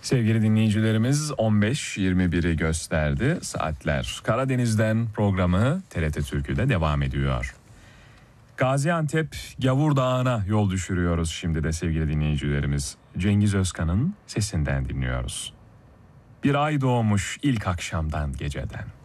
Sevgili dinleyicilerimiz 15.21'i gösterdi saatler. Karadeniz'den programı TRT Türkü'de devam ediyor. Gaziantep Gavur Dağı'na yol düşürüyoruz şimdi de sevgili dinleyicilerimiz. Cengiz Özkan'ın sesinden dinliyoruz. Bir ay doğmuş ilk akşamdan geceden.